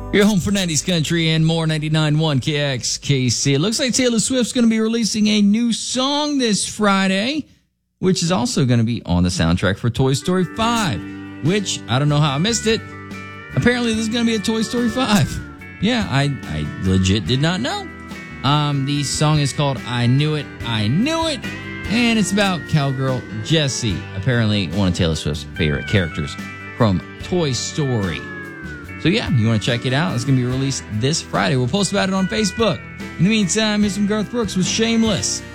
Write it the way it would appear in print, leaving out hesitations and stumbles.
Your home for 90s country and more, 99.1 KXKC. It looks like Taylor Swift's going to be releasing a new song this Friday, which is also going to be on the soundtrack for Toy Story 5, which, I don't know how I missed it. Apparently, there's going to be a Toy Story 5. Yeah, I legit did not know. The song is called I Knew It, I Knew It, and it's about cowgirl Jessie, apparently one of Taylor Swift's favorite characters from Toy Story. So yeah, you want to check it out? It's going to be released this Friday. We'll post about it on Facebook. In the meantime, here's some Garth Brooks with Shameless.